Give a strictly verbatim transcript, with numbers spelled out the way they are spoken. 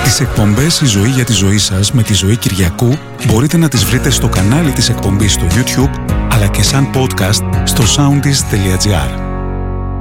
Τις εκπομπές «Η ζωή για τη ζωή σας» με τη Ζωή Κυριακού μπορείτε να τις βρείτε στο κανάλι της εκπομπής στο YouTube, αλλά και σαν podcast στο soundis τελεία gr.